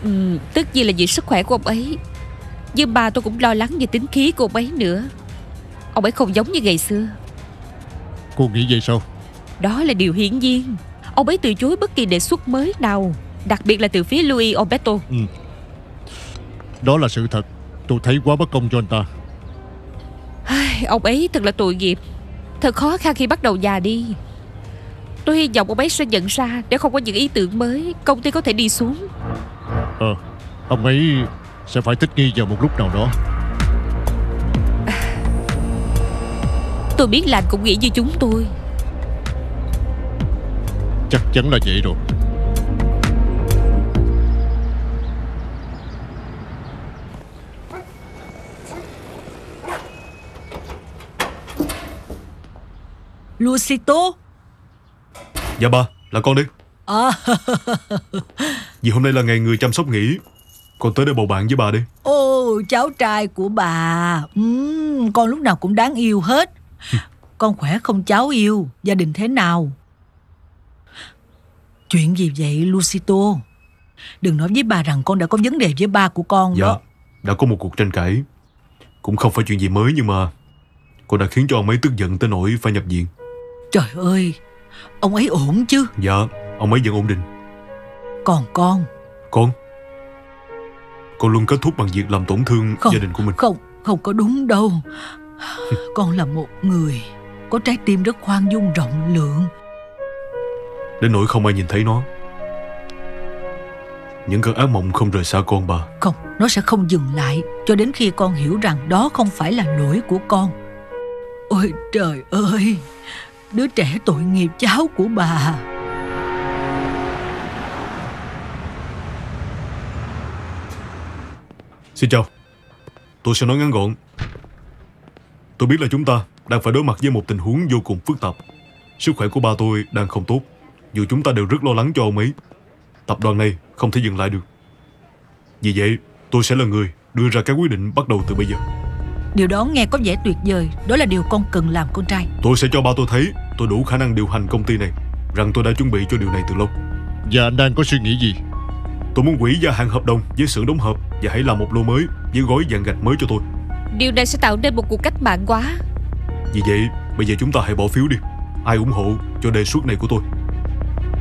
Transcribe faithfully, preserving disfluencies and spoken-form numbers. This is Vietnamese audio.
ừ, Tất nhiên là vì sức khỏe của ông ấy, nhưng bà tôi cũng lo lắng về tính khí của ông ấy nữa. Ông ấy không giống như ngày xưa. Cô nghĩ vậy sao? Đó là điều hiển nhiên. Ông ấy từ chối bất kỳ đề xuất mới nào, đặc biệt là từ phía Luis Alberto. Ừ. Đó là sự thật. Tôi thấy quá bất công cho anh ta. Ông ấy thật là tội nghiệp. Thật khó khăn khi bắt đầu già đi. Tôi hy vọng ông ấy sẽ nhận ra, để không có những ý tưởng mới, công ty có thể đi xuống. Ờ Ông ấy sẽ phải thích nghi vào một lúc nào đó. Tôi biết là anh cũng nghĩ như chúng tôi. Chắc chắn là vậy rồi. Lucito. Dạ ba, là con đi. À. Vì hôm nay là ngày người chăm sóc nghỉ, con tới đây bầu bạn với bà đi. Ồ, cháu trai của bà. uhm, Con lúc nào cũng đáng yêu hết. Con khỏe không cháu yêu? Gia đình thế nào? Chuyện gì vậy Lucito? Đừng nói với bà rằng con đã có vấn đề với ba của con. Dạ, đó. đã có một cuộc tranh cãi. Cũng không phải chuyện gì mới, nhưng mà con đã khiến cho ông ấy tức giận tới nỗi phải nhập viện. Trời ơi, ông ấy ổn chứ? Dạ, ông ấy vẫn ổn định. Còn con? Con Con luôn kết thúc bằng việc làm tổn thương Không, gia đình của mình. Không, không có đúng đâu. Con là một người có trái tim rất khoan dung rộng lượng, Đến nỗi không ai nhìn thấy nó. Những cơn ác mộng không rời xa con bà. Không, nó sẽ không dừng lại cho đến khi con hiểu rằng đó không phải là lỗi của con. Ôi trời ơi, đứa trẻ tội nghiệp cháu của bà. Xin chào. Tôi sẽ nói ngắn gọn. Tôi biết là chúng ta đang phải đối mặt với một tình huống vô cùng phức tạp. Sức khỏe của ba tôi đang không tốt. Dù chúng ta đều rất lo lắng cho ông ấy, tập đoàn này không thể dừng lại được. Vì vậy tôi sẽ là người đưa ra các quyết định bắt đầu từ bây giờ. Điều đó nghe có vẻ tuyệt vời. Đó là điều con cần làm, con trai. Tôi sẽ cho ba tôi thấy tôi đủ khả năng điều hành công ty này, rằng tôi đã chuẩn bị cho điều này từ lâu. Và anh đang có suy nghĩ gì? Tôi muốn hủy gia hạn hợp đồng với xưởng đóng hộp và hãy làm một lô mới với gói dàn gạch mới cho tôi. Điều này sẽ tạo nên một cuộc cách mạng quá. Vì vậy bây giờ chúng ta hãy bỏ phiếu đi. Ai ủng hộ cho đề xuất này của tôi?